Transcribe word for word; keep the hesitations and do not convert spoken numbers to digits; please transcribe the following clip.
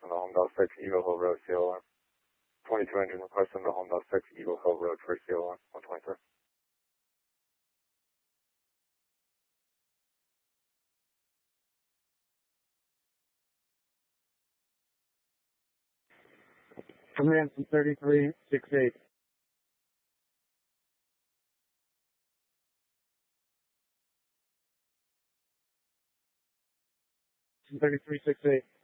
on the Homedale six, Eagle Hill Road, C O one. twenty-two engine request on the Homedale six, Eagle Hill Road for C O one, one twenty-three. Command from thirty-three six eight. thirty-three six eight.